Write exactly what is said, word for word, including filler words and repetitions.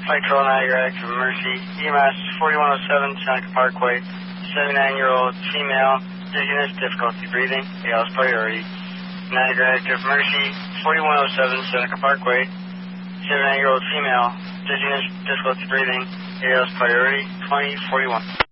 Flight Control Niagara from Mercy, E M S forty-one oh seven, Seneca Parkway, seventy-nine-year-old female, dizziness, difficulty breathing, A L S priority. Niagara Active Mercy, forty-one oh seven, Seneca Parkway, seventy-nine-year-old female, dizziness, difficulty breathing, A L S priority, twenty forty-one.